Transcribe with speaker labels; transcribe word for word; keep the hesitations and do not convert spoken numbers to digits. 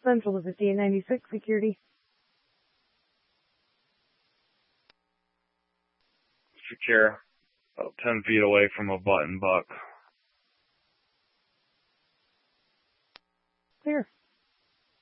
Speaker 1: Central to fifteen ninety-six, security.
Speaker 2: Secure. About ten feet away from a button buck.
Speaker 1: Clear.